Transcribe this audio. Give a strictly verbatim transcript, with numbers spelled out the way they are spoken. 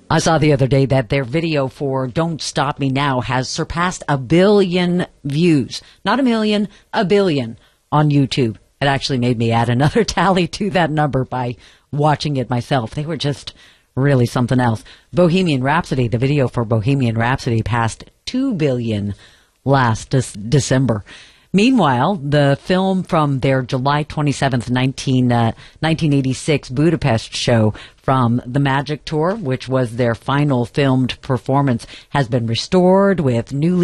I saw the other day that their video for Don't Stop Me Now has surpassed a billion views. Not a million, a billion on YouTube. It actually made me add another tally to that number by watching it myself. They were just really something else. Bohemian Rhapsody, the video for Bohemian Rhapsody passed two billion last de- December. Meanwhile, the film from their July twenty-seventh, nineteen, uh, nineteen eighty-six Budapest show from the Magic Tour, which was their final filmed performance, has been restored with newly